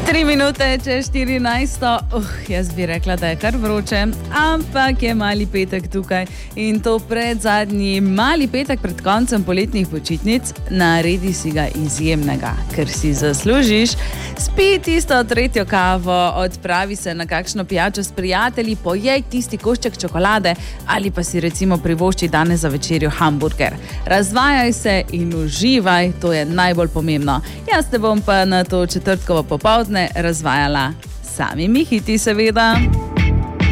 3 minute čez 14. Jaz bi rekla, da je kar vroče, ampak je mali petek tukaj in to predzadnji mali petek pred koncem poletnih počitnic. Naredi si ga izjemnega, ker si zaslužiš. Spij tisto tretjo kavo, odpravi se na kakšno pijačo s prijatelji, pojej tisti košček čokolade ali pa si recimo privošči danes za večerjo hamburger. Razvajaj se in uživaj, to je najbolj pomembno. Jaz te bom pa na to četrtkovo popoldne razvajala samimi hiti seveda.